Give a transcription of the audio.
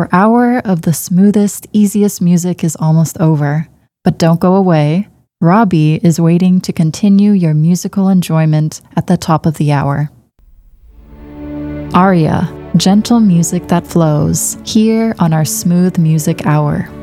Our hour of the smoothest, easiest music is almost over. But don't go away. Robbie is waiting to continue your musical enjoyment at the top of the hour. Aria, gentle music that flows, here on our Smooth Music Hour.